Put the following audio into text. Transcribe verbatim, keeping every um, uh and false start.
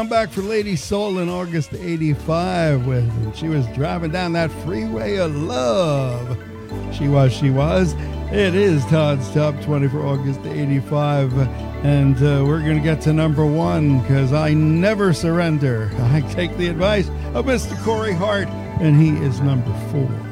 I'm back for Lady Soul in August eighty-five with, and she was driving down that freeway of love. She was, she was. It is Todd's Top twenty for August eighty-five, and uh, we're going to get to number one because I never surrender. I take the advice of Mister Corey Hart, and he is number four.